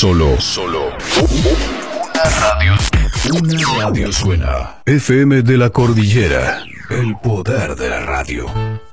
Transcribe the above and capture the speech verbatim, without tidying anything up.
Solo, solo. Una radio. Una radio suena. F M de la Cordillera. El poder de la radio.